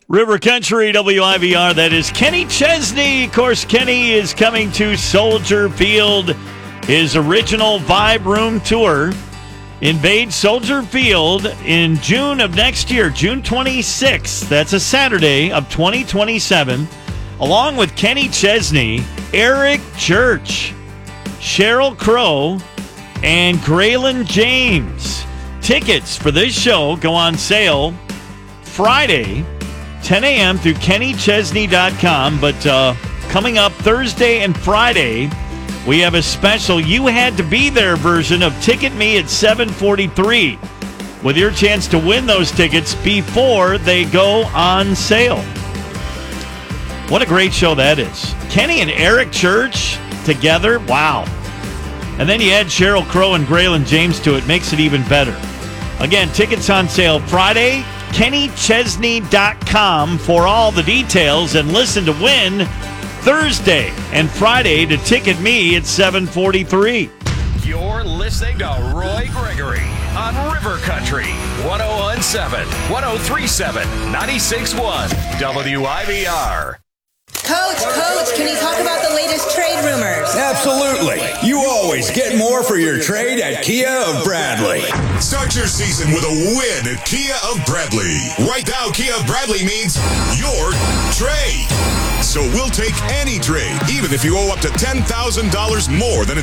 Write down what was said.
River Country, WIVR, that is Kenny Chesney. Of course, Kenny is coming to Soldier Field. His original Vibe Room Tour invades Soldier Field in June of next year, June 26th. That's a Saturday of 2027. Along with Kenny Chesney, Eric Church, Sheryl Crow, and Graylin James. Tickets for this show go on sale Friday, 10 a.m. through KennyChesney.com. But coming up Thursday and Friday, we have a special You Had to Be There version of Ticket Me at 7:43, with your chance to win those tickets before they go on sale. What a great show that is. Kenny and Eric Church together, wow. And then you add Sheryl Crow and Graylin James to it, makes it even better. Again, tickets on sale Friday, KennyChesney.com for all the details, and listen to win Thursday and Friday to Ticket Me at 7:43. You're listening to Roy Gregory on River Country, 101.7, 103.7, 96.1, WIVR. Coach, can you talk about the latest trade rumors? Absolutely. You always get more for your trade at Kia of Bradley. Start your season with a win at Kia of Bradley. Right now, Kia of Bradley means your trade. So we'll take any trade, even if you owe up to $10,000 more than